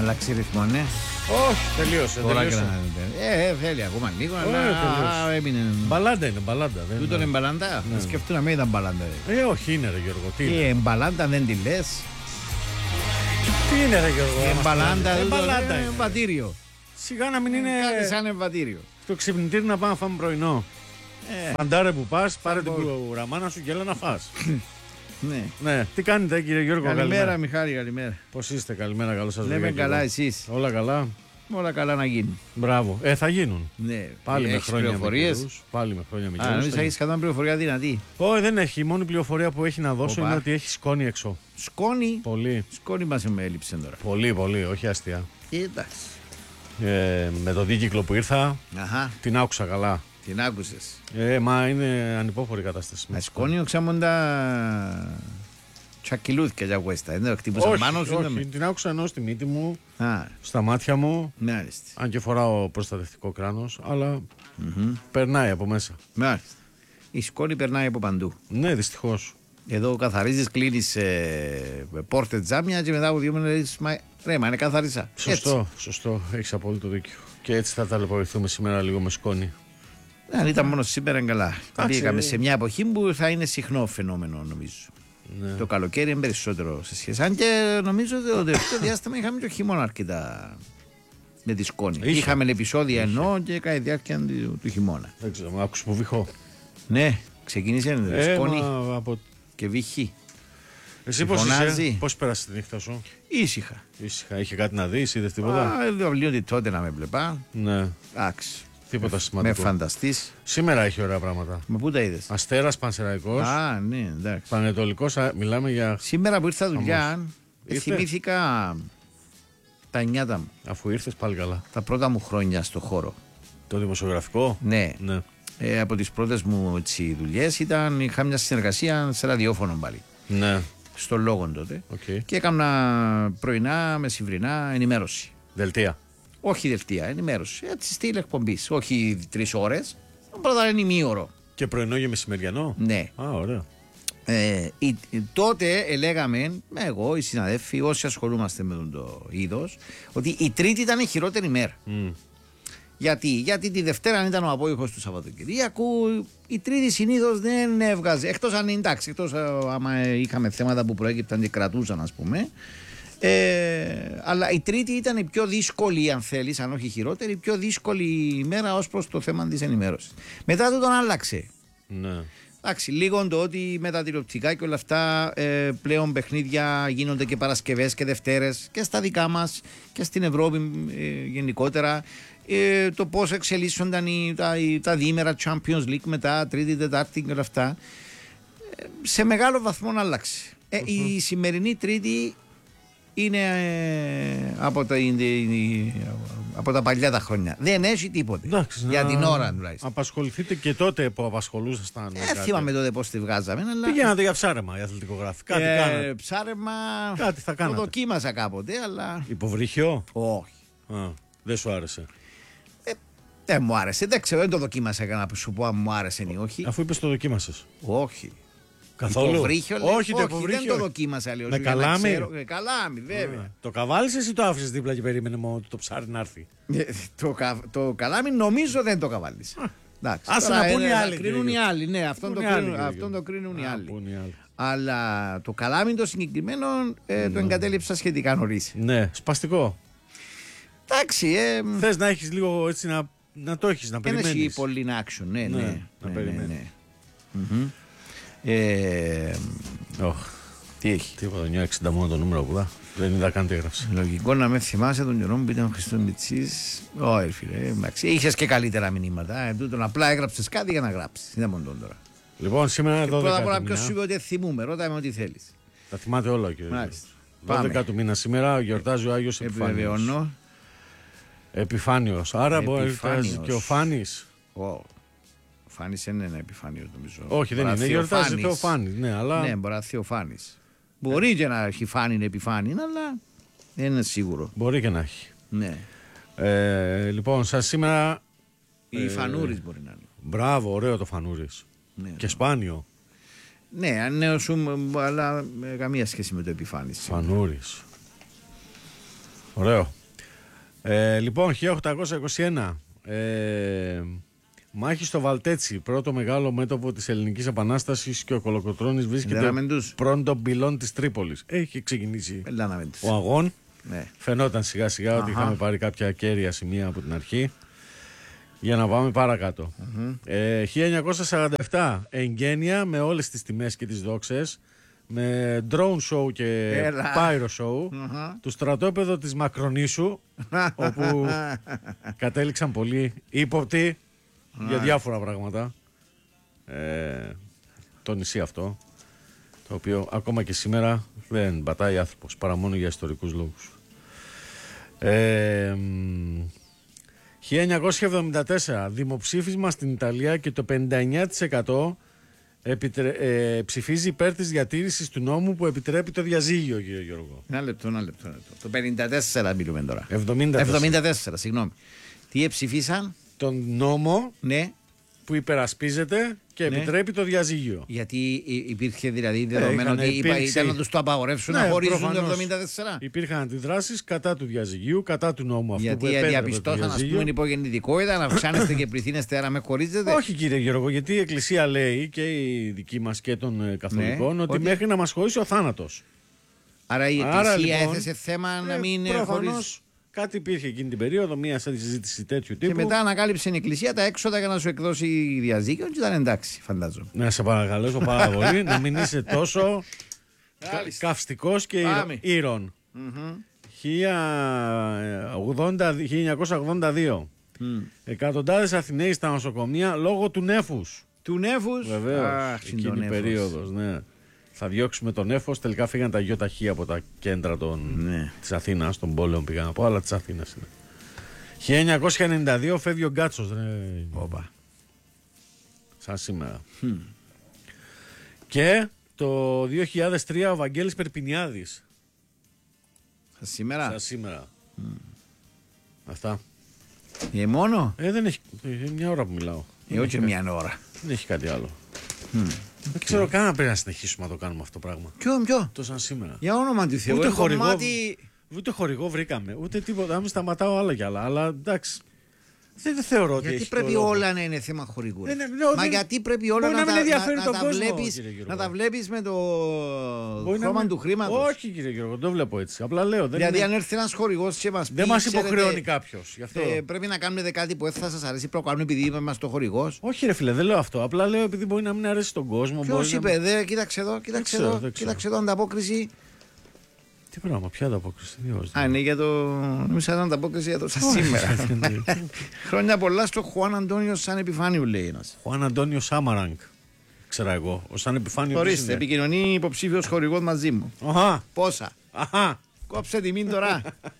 αλλάξει ρυθμό, ναι. Όχι, τελείωσε. Θέλει ακόμα λίγο, αλλά έμεινε. Μπαλάντα είναι, μπαλάντα. Τούτο είναι μπαλάντα. Ναι. Σκεφτούν να μην ήταν μπαλάντα. Όχι, είναι ρε Γιώργο. Τι είναι, μπαλάντα δεν τη λες. τι είναι ρε Γιώργο. Μπαλάντα είναι εμβατήριο. Σιγά να μην είναι. Κάτι σαν εμβατήριο. Στο ξυπνητήρι να πάμε να φάμε πρωινό. Φαντάρε που πας, πάρε την κουραμάνα σου και έλα να φας. Ναι. Τι κάνετε κύριε Γιώργο? Καλημέρα Μιχάλη, καλημέρα. Πώς είστε? Καλημέρα, καλώς σας βρήκα. Λέμε καλά εσείς? Όλα καλά. Όλα καλά να γίνουν. Μπράβο. Θα γίνουν. Ναι. Πάλι με χρόνια πληροφορίες. Πάλι με χρόνια με καιρούς. Νομίζω έχεις κατά πληροφορία δυνατή. Όχι, δεν έχει. Η μόνη πληροφορία που έχει να δώσω είναι ότι έχει σκόνη έξω. Σκόνη. Πολύ. Σκόνη μας με έλειψε τώρα. Πολύ, πολύ. Όχι αστεία. Εντάξει. Με το δίκυκλο που ήρθα, την άκουσα καλά. Την άκουσες? Μα είναι ανυπόφορη η κατάσταση. Σκόνη οξάμοντα τσακιλούθηκε για κουέστα. Δεν χτύπουσαν πάνω σου. Όχι, την άκουσα ενώ στη μύτη μου, στα μάτια μου. Μάλιστα. Αν και φοράω προστατευτικό κράνος, αλλά περνάει από μέσα. Μάλιστα. Η σκόνη περνάει από παντού. Ναι, δυστυχώς. Εδώ καθαρίζεις, κλείνεις πόρτες, τζάμια και μετά από 2 μήνες ρε, μα είναι καθαρίζα. Σωστό, έχεις απόλυτο δίκιο. Και έτσι θα ταλαιπωρηθούμε σήμερα λίγο με σκόνη. Αν ήταν μόνο σήμερα είναι καλά. Πήγαμε σε μια εποχή που θα είναι συχνό φαινόμενο, νομίζω. Ναι. Το καλοκαίρι είναι περισσότερο σε σχέση. Αν και νομίζω ότι το τελευταίο διάστημα είχαμε και χειμώνα αρκετά με τη σκόνη. Είχαμε επεισόδια ενώ και κατά τη διάρκεια του χειμώνα. Δεν ξέρω, μου άκουσε που βηχώ. Ναι, ξεκίνησε σκόνη από... και βύχει. Εσύ πώς πέρασε τη νύχτα σου? Ήσυχα. Είχε κάτι να δεις, είδες τίποτα? Βιβλίο ότι τότε να με βλέπα. Ναι. Εντάξει. Τίποτα σημαντικό. Με φανταστείς. Σήμερα έχει ωραία πράγματα. Με πού τα είδες? Αστέρας, Πανσεραϊκός. Ναι, εντάξει. Πανετολικός, μιλάμε για. Σήμερα που ήρθα δουλειά, θυμήθηκα τα νιάτα μου. Αφού ήρθες πάλι καλά. Τα πρώτα μου χρόνια στο χώρο. Το δημοσιογραφικό. Ναι. Από τις πρώτες μου δουλειές είχα μια συνεργασία σε ραδιόφωνο πάλι. Ναι. Στο Λόγον τότε. Και έκανα πρωινά, μεσημβρινά ενημέρωση. Δελτία. Όχι δελτία, ενημέρωση. Έτσι στυλ εκπομπή. Όχι 3 ώρες. Πρώτα είναι ημίωρο. Και πρωινό και μεσημεριανό. Ναι. Ωραία. Τότε λέγαμε, εγώ, οι συναδέλφοι, όσοι ασχολούμαστε με το είδος, ότι η Τρίτη ήταν η χειρότερη μέρα. Γιατί τη Δευτέρα ήταν ο απόϊχος του Σαββατοκυριακού, η Τρίτη συνήθως δεν έβγαζε. Εκτός αν εντάξει, άμα είχαμε θέματα που προέκυπταν και κρατούσαν, ας πούμε. Αλλά η Τρίτη ήταν η πιο δύσκολη, αν θέλεις, αν όχι χειρότερη, η πιο δύσκολη ημέρα ως προς το θέμα της ενημέρωσης. Μετά του τον άλλαξε. Ναι. Εντάξει, λίγο το ότι με τα τηλεοπτικά και όλα αυτά πλέον παιχνίδια γίνονται και Παρασκευές και Δευτέρες και στα δικά μας και στην Ευρώπη γενικότερα. Το πώς εξελίσσονταν τα διήμερα Champions League μετά, Τρίτη, Τετάρτη και όλα αυτά. Σε μεγάλο βαθμό άλλαξε. Η σημερινή Τρίτη είναι από τα παλιά τα χρόνια. Δεν έχει τίποτε. Εντάξει, για την ώρα τουλάχιστον. Απασχοληθείτε και τότε που απασχολούσασταν. Θυμάμαι τότε πώς τη βγάζαμε. Αλλά... Πηγαίνατε για ψάρεμα, για αθλητικογράφη. Κάτι κάνατε. Ψάρεμα. Κάτι θα κάνατε. Το δοκίμασα κάποτε, αλλά. Υποβρύχιο. Όχι. Δεν σου άρεσε. Δεν μου άρεσε. Δεν ξέρω, δεν το δοκίμασα για να σου πω αν μου άρεσε ή όχι. Αφού είπες το δοκίμασες. Όχι. Καθόλου. Υποβρύχιο, όχι, δεν το δοκίμασα. Λέω, με καλάμι. Καλάμι, βέβαια. Το καβάλισες ή το άφησες δίπλα και περίμενε μόνο το ψάρι να έρθει? Το καλάμι νομίζω δεν το καβάλισα. Άσε να πούν οι άλλοι. Κρίνουν οι άλλοι, ναι, αυτόν το κρίνουν οι άλλοι. Αλλά το καλάμι το συγκεκριμένο το εγκατέλειψα σχετικά νωρίς. Ναι, σπαστικό. Εντάξει. Θες να έχεις λίγο έτσι να το έχεις, να περιμένεις. Έχει πολύ action, ναι. Να περιμένεις. Τι έχει? Τίποτα, 960 μόνο το νούμερο που δά. Δεν είδα καν τι έγραψε. Λογικό να με θυμάσαι τον καιρό που ήταν ο Χριστός Μητσής. Όχι, φίλε. Είχες και καλύτερα μηνύματα. Τούτον απλά έγραψες κάτι για να γράψεις. Δεν μόνο τώρα. Λοιπόν, σήμερα 12 πρώτα απ' όλα, ποιος σου είπε ότι θυμούμε. Ρώτα με ό,τι θέλεις. Τα θυμάται όλα, κύριε. 12 του μήνα σήμερα γιορτάζει ο Άγιος Επιφάνιος. Επιφάνιος. Άρα μπορεί να και ο Φάνης. Ο Φάνης δεν είναι Επιφάνιος, νομίζω. Όχι, δεν είναι. Γιορτάζει και ο Φάνης. Ναι, μπορεί να έρθει ο Φάνης. Μπορεί και να έχει Φάνη Επιφάνη, αλλά δεν είναι σίγουρο. Μπορεί και να έχει. Ναι. Λοιπόν, σας σήμερα. Ή Φανούρης μπορεί να είναι. Μπράβο, ωραίο το Φανούρης. Ναι, και σπάνιο. Ναι, αν είναι αλλά καμία σχέση με το Επιφάνης. Φανούρης. Ωραίο. Λοιπόν, 1821. Μάχη στο Βαλτέτσι, πρώτο μεγάλο μέτωπο της Ελληνικής Επανάστασης, και ο Κολοκοτρώνης βρίσκεται πρώτο πυλών της Τρίπολης. Έχει ξεκινήσει ο αγών. Ναι. Φαινόταν σιγά σιγά ότι είχαμε πάρει κάποια κέρια σημεία από την αρχή. Για να πάμε παρακάτω. 1947, εγγένεια με όλες τις τιμές και τις δόξες, με drone show και pyro show, του στρατόπεδο της Μακρονήσου, όπου κατέληξαν πολλοί ύποπτοι για διάφορα πράγματα. Το νησί αυτό, το οποίο ακόμα και σήμερα δεν πατάει άνθρωπος, παρά μόνο για ιστορικούς λόγους. 1974, δημοψήφισμα στην Ιταλία και το 59% ψηφίζει υπέρ της διατήρησης του νόμου που επιτρέπει το διαζύγιο, κύριε Γιώργο. Ένα λεπτό. Το 54 μιλούμε τώρα. 74, συγγνώμη. Τι ψηφίσαν? Τον νόμο, ναι, που υπερασπίζεται και επιτρέπει το διαζύγιο. Γιατί υπήρχε δηλαδή δεδομένο ότι ήταν να τους το απαγορεύσουν να χωρίζουν το 74. Υπήρχαν αντιδράσεις κατά του διαζυγίου, κατά του νόμου αυτού. Γιατί διαπιστώσαν, ας πούμε, υπογεννητικότητα, να αυξάνεστε και πληθύνεστε, άρα με χωρίζετε. Όχι, κύριε Γιώργο, γιατί η Εκκλησία λέει, και η δική μας και των Καθολικών, ότι μέχρι να μας χωρίσει ο θάνατος. Άρα η Εκκλησία έθεσε θέμα να μην χωρίσει. Κάτι υπήρχε εκείνη την περίοδο, μια συζήτηση τέτοιου τύπου. Και μετά ανακάλυψε η Εκκλησία τα έξοδα για να σου εκδώσει διαζύγιο και ήταν εντάξει, φαντάζομαι. Να σε παρακαλέσω πάρα πολύ να μην είσαι τόσο καυστικός και ήρων. 1982. Εκατοντάδες Αθηναίοι στα νοσοκομεία λόγω του νέφους. Του νέφους? Βεβαίως, εκείνη η περίοδος, ναι. Θα διώξουμε τον νέφος. Τελικά φύγαν τα ΙΟΤΑΧ από τα κέντρα της Αθήνας, των πόλεων πήγαν να πω, αλλά της Αθήνας είναι. 1992 φεύγει ο Γκάτσος. Όπα. Σαν σήμερα. Και το 2003 ο Βαγγέλης Περπινιάδης. Σαν σήμερα. Αυτά. Μόνο? Δεν έχει. Μια ώρα που μιλάω. Όχι μια ώρα. Δεν έχει κάτι άλλο. Δεν ξέρω καν αν πρέπει να συνεχίσουμε να το κάνουμε αυτό το πράγμα. Ποιο? Το σαν σήμερα. Για όνομα του Θεού. Ούτε χορηγό βρήκαμε. Ούτε τίποτα. Να μην σταματάω άλλα κι άλλα. Αλλά εντάξει. Δεν θεωρώ ότι. Γιατί πρέπει όλα να είναι θέμα χορηγού. Μα γιατί πρέπει όλα να τα βλέπεις με το χρώμα του χρήματος? Όχι, κύριε Γιώργο, δεν το βλέπω έτσι. Απλά λέω. Δηλαδή, αν έρθει ένας χορηγός και μας πει. Δεν μας υποχρεώνει κάποιος. Πρέπει να κάνουμε κάτι που θα σας αρέσει. Πρέπει να κάνουμε επειδή είμαστε χορηγός. Όχι, ρε φίλε, δεν λέω αυτό. Απλά λέω επειδή μπορεί να μην αρέσει στον κόσμο. Ποιος είπε, κοίταξε εδώ, ανταπόκριση. Τι πράγμα, ποια ανταπόκριση? Είναι για το. Νομίζω ήταν ανταπόκριση για το σαν σήμερα. Χρόνια πολλά στο Χουάν Αντώνιο Σαν Επιφάνιο, λέει ένας. Χουάν Αντώνιο Σάμαραγκ. Ξέρω εγώ. Ο Σαν Επιφάνιο. Ορίστε, επικοινωνεί υποψήφιος χορηγός μαζί μου. Πόσα? Κόψε τιμή τώρα.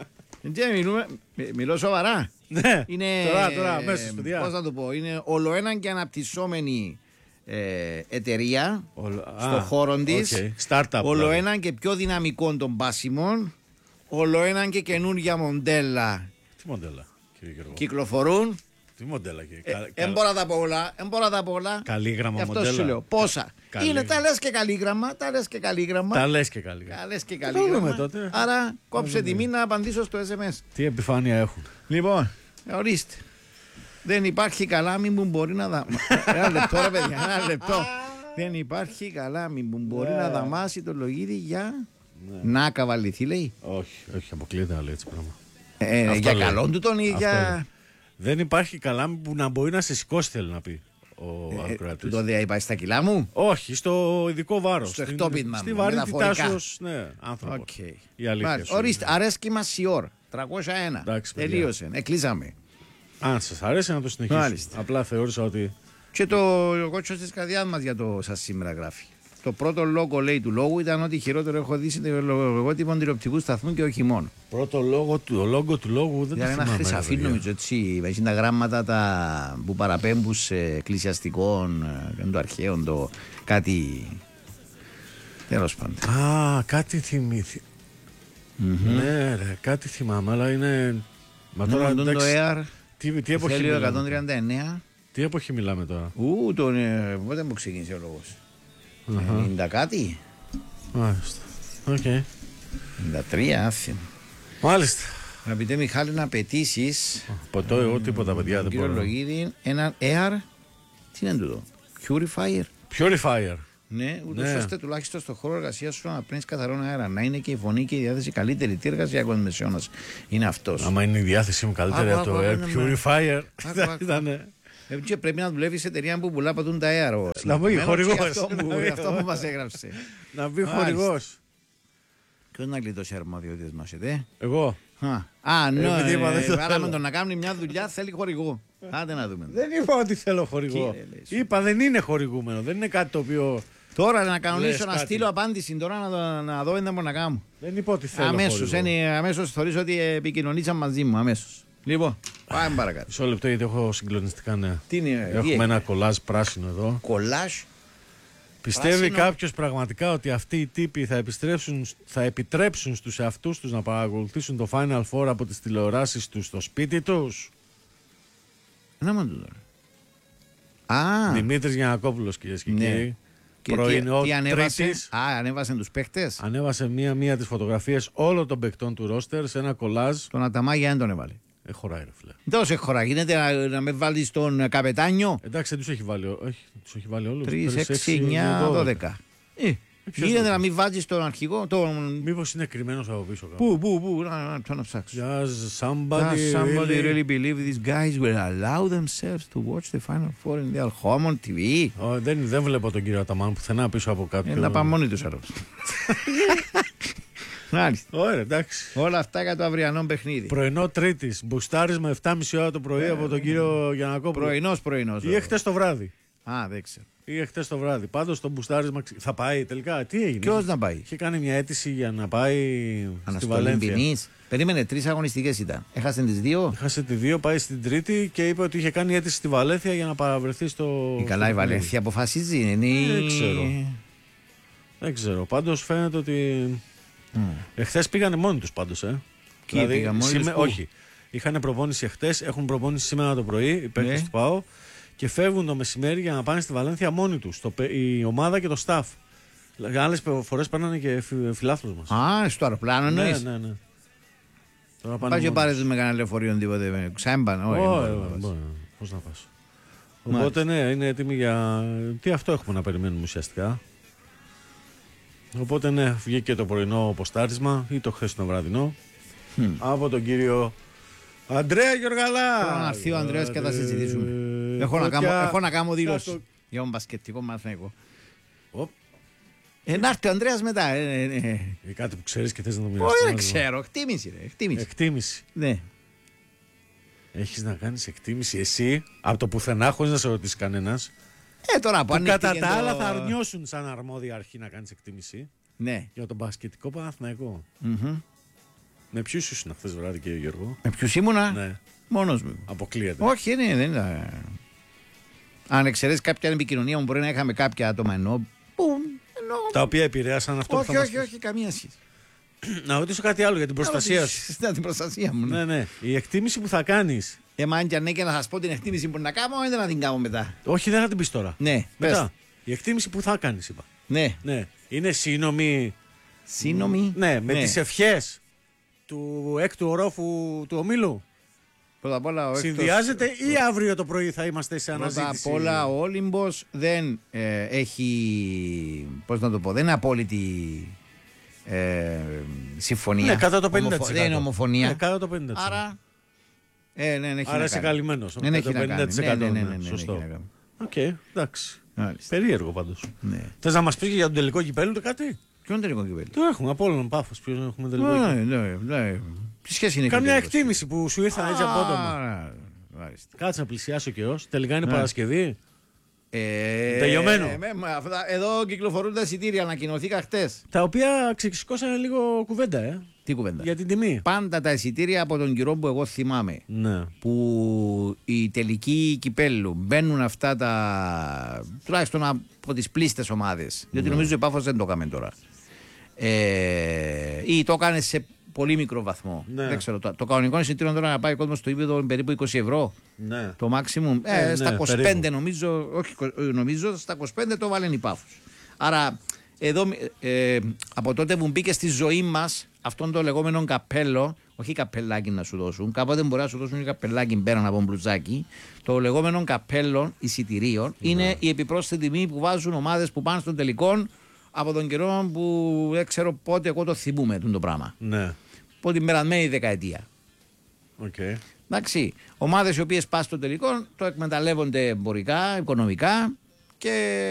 Μιλώ σοβαρά. Ναι. Τώρα, αμέσως, παιδιά. Πώς να το πω, είναι ολοέναν και αναπτυσσόμενη εταιρεία στο χώρο της, ολοέναν και πιο δυναμικών των πάσιμων, ολοέναν και καινούργια μοντέλα. Τι μοντέλα, κύριε Γιώργο? Κυκλοφορούν. Τι μοντέλα, κύριε? Εν μπορώ τα πω όλα. Καλήγραμμα μοντέλα. Αυτό σου λέω. Πόσα? Είναι τα λες και καλήγραμμα. Τα λες και καλήγραμμα. Άρα κόψε τιμή να απαντήσω στο SMS. Τι επιφάνεια έχουν? Λοιπόν, ορίστε. Δεν υπάρχει καλάμι που μπορεί να δαμάσει. Ένα λεπτό, ρε παιδιά, ένα λεπτό. Δεν υπάρχει καλάμι που μπορεί να δαμάσει το λογίδι για να καβαληθεί, λέει. Όχι, αποκλείεται να λέει έτσι πράγμα. Για καλό του τον ή για. Δεν υπάρχει καλάμι που να μπορεί να σε σηκώσει, θέλει να πει ο ακροατής. Το δεν υπάρχει στα κιλά μου? Όχι, στο ειδικό βάρος. Στο εκτόπισμα. Στη βαρύτητά σου ως άνθρωπο. Η αλήθεια. Ορίστε, αρέσκει μας η ώρα. 301. Τελείωσε. Κλείσαμε. Αν σας αρέσει να το συνεχίσουμε. Απλά θεώρησα ότι. Και το κότσο της καρδιάς μας για το σας σήμερα γράφει. Το πρώτο λόγο, λέει, του λόγου ήταν ότι χειρότερο έχω δει στο λογότυπο τηλεοπτικού σταθμού και όχι μόνο. Πρώτο λόγο του λόγου δεν το θυμάμαι. Ένα χρυσαφί, νομίζω, έτσι. Έχει τα γράμματα που παραπέμπουν σε εκκλησιαστικών, το αρχαίων, το κάτι. Τέλος πάντων. Κάτι θυμήθη. Ναι, ρε, κάτι θυμάμαι, αλλά είναι. Μα τώρα το AR. Τι εποχή μιλάμε? 139. Τι εποχή μιλάμε τώρα? Πότε μου ξεκίνησε ο λόγος? 90 κάτι. Μάλιστα. Οκ. 93, άθιμα. Μάλιστα. Αγαπητέ Μιχάλη, να απαιτήσεις. Ποτό, εγώ τίποτα, παιδιά, δεν μπορώ. Λογίδι, έναν air. Τι είναι τούτο? Purifier. Ναι, ούτως ώστε τουλάχιστον στο χώρο εργασίας σου να παίρνεις καθαρόν αέρα. Να είναι και η φωνή και η διάθεση καλύτερη. Τι εργασιακός μεσαίωνας είναι αυτός? Άμα είναι η διάθεσή μου καλύτερη από το air purifier, θα ήταν. Και πρέπει να δουλεύει σε εταιρεία που πουλά πατούν τα αέρα. Να μπει χορηγός. Αυτό που μας έγραψε. Να μπει χορηγός. Ποιος να γλιτώσει αρμοδιότητες μας, εγώ. Ναι, βάλαμε τον να κάνει μια δουλειά, θέλει χορηγό. Άντε να δούμε. Δεν είπα ότι θέλω χορηγό. Είπα δεν είναι χορηγούμενο, δεν είναι κάτι το οποίο. Τώρα να κανονίσω να στείλω απάντηση, τώρα να δω δεν μπορώ να κάνω. Δεν είπα ότι θέλω χορηγό. Αμέσως θεωρείς ότι επικοινωνήσαν μαζί μου, αμέσως. Λοιπόν, πάμε παρακάτω. Μισό λεπτό γιατί έχω συγκλονιστικά νέα. Τι είναι, έχουμε ένα κολάζ πράσινο εδώ. Κολάζ. Πιστεύει κάποιος πραγματικά ότι αυτοί οι τύποι θα επιτρέψουν στους εαυτούς τους να παρακολουθήσουν το Final Four από τις τηλεοράσεις τους στο σπίτι τους? Να μ' το Δημήτρης Γιαννακόπουλος, κυρίες και κύριοι. Πρωινό Τρίτης. Ανέβασε τους παίχτες. Ανέβασε μία τις φωτογραφίες όλων των παίχτων του ρόστερ σε ένα κολάζ. Τον Αταμάγια δεν τον έβαλε. Χωράει, ρε φίλε. Τόσο χωράει. Γίνεται να με βάλει τον καπετάνιο. Εντάξει, τους έχει βάλει όλους. 3, 6, 9, 12. Γίνεται να μην βάζεις τον αρχηγό. Μήπως είναι κρυμμένος από πίσω κάπου. Πού, να ψάξω. Does somebody really believe these guys will allow themselves to watch the Final Four in their home on TV? Δεν βλέπω τον κύριο Αταμάν πουθενά πίσω από κάποιον. Να πάμε μόνοι τους άλλους. Ωραία, εντάξει. Όλα αυτά για το αυριανό παιχνίδι. Πρωινό Τρίτης. Μπουστάρισμα 7.30 ώρα το πρωί από τον κύριο Γιαννακόπουλο. Πρωινός. Ή χτες το βράδυ. Δεν ξέρω. Ή χτες το βράδυ. Πάντως το μπουστάρισμα θα πάει τελικά. Τι έγινε? Ποιος να πάει? Είχε κάνει μια αίτηση για να πάει στη Βαλένθια. Περίμενε, 3 αγωνιστικές ήταν. Έχασε τις 2. Έχασε τη 2, πάει στην Τρίτη και είπε ότι είχε κάνει αίτηση στη Βαλένθια για να παραβρεθεί στο. Καλά, η Βαλένθια αποφασίζει. Δεν ξέρω. Πάντως φαίνεται ότι. Εχθές πήγανε μόνοι τους πάντως. Δηλαδή, όχι. Είχαν προπόνηση εχθές, έχουν προπόνηση σήμερα το πρωί, οι παίκτες του ΠΑΟ, και φεύγουν το μεσημέρι για να πάνε στη Βαλένθια μόνοι τους. Η ομάδα και το staff. Άλλες φορές παίρνανε και φιλάθλους μας. Στο αεροπλάνο εννοείς? Ναι. Πάει και πάρε τους με κανένα λεωφορείο τίποτε. Ξέμπαν. Πώς να πας. Οπότε ναι, είναι έτοιμοι για. Τι αυτό έχουμε να περιμένουμε ουσιαστικά. Οπότε ναι, βγήκε το πρωινό ποστάρισμα ή το χθεσινό βραδινό από τον κύριο Ανδρέα Γιοργαλά. Τώρα να έρθει ο Ανδρέας και θα συζητήσουμε. Έχω να κάνω δήλωση για τον μπασκετικό μαθηναϊκό. Να έρθει ο Ανδρέας μετά. Κάτι που ξέρεις και θες να το μοιραστείς? Όχι, δεν ξέρω. Εκτίμηση. Ναι. Έχεις να κάνεις εκτίμηση εσύ από το πουθενά χωρίς να σε ρωτήσει κανένας? Τώρα που κατά τα άλλα θα αρνιώσουν σαν αρμόδια αρχή να κάνεις εκτίμηση. Ναι. Για τον μπασκετικό Παναθηναϊκό. Με ποιους ήσουν χθες βράδυ, κύριε Γιώργο? Με ποιους ήμουνα? Ναι. Μόνος μου. Αποκλείεται. Όχι, δεν είναι. Αν εξαιρέσεις κάποια επικοινωνία μου, μπορεί να είχαμε κάποια άτομα ενώ. Τα οποία επηρέασαν αυτό που θα μας πεις. Όχι, καμία σχέση. Να ρωτήσω κάτι άλλο για την προστασία σου. Την προστασία μου. Ναι. Η εκτίμηση που θα κάνεις. Αν και ναι, και να σας πω την εκτίμηση που να κάνω, δεν θα την κάνω μετά. Όχι, δεν θα την πεις τώρα. Ναι, μετά. Η εκτίμηση που θα κάνεις, είπα. Ναι. Είναι σύνομη. Σύνομη. Ναι, με τις ευχές του έκτου ορόφου του ομίλου. Πρώτα απ' όλα, συνδυάζεται ή αύριο το πρωί θα είμαστε σε αναζήτηση? Πρώτα απ' όλα, ο Όλυμπος δεν έχει. Πώς να το πω, δεν είναι απόλυτη συμφωνία. Ναι, κατά το 50%. Δεν είναι ομοφωνία. Ναι, κατά το 50%. Άρα. Άρα είσαι καλυμμένος. Δεν έχει να κάνει. Ναι, σωστό. Οκ, εντάξει. Περίεργο πάντως. Θες να μας πεις για τον τελικό κυπέλλου κάτι? Ποιο είναι τελικό κυπέλλου? Το έχουμε από όλων Πάφος. Ποιο έχουμε τελικό κυπέλλου? Ναι. Τι σχέση είναι? Καμιά εκτίμηση που σου ήρθαν έτσι απότομα. Κάτσε να πλησιάσει ο καιρός. Τελικά είναι Παρασκευή. Τελειωμένο. Εδώ κυκλοφορούν τα εισιτήρια, ανακοινωθήκα χτες. Τα οποία ξεσηκώσανε λίγο κουβέντα, Τι κουβέντα? Για την τιμή. Πάντα τα εισιτήρια από τον καιρό που εγώ θυμάμαι. Ναι. Που οι τελικοί κυπέλλου μπαίνουν αυτά τα. Τουλάχιστον από τις πλήστες ομάδες. Διότι νομίζω η Πάφος δεν το έκαμε τώρα. Ή το έκανε σε πολύ μικρό βαθμό. Ναι. Δεν ξέρω. Το κανονικό εισιτήριο τώρα να πάει ο κόσμος στο ύπεδο περίπου 20 ευρώ. Ναι. Το maximum. Στα 25 περίπου. νομίζω, στα 25 το βάλουν η Πάφος. Άρα εδώ από τότε που μπήκε στη ζωή μας αυτόν το λεγόμενο καπέλο, όχι καπελάκι να σου δώσουν, κάποτε μπορεί να σου δώσουν καπελάκι πέραν από μπλουζάκι. Το λεγόμενο καπέλο εισιτηρίων είναι η επιπρόσθετη τιμή που βάζουν ομάδες που πάνε στον τελικό από τον καιρό που δεν ξέρω πότε εγώ το θυμούμαι το πράγμα. Ναι. Από την περασμένη δεκαετία. Okay. Εντάξει, ομάδες οι οποίες πάνε στο τελικό το εκμεταλλεύονται εμπορικά, οικονομικά και